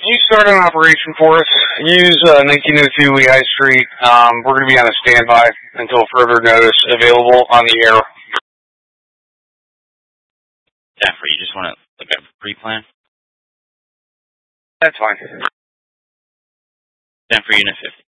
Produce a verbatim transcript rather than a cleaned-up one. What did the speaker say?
you start an operation for us? Use uh, nineteen oh two Lehigh Street. Um, we're going to be on a standby until further notice available on the air. Jennifer, you just want to look at pre-plan? That's fine. Jennifer, Unit fifty.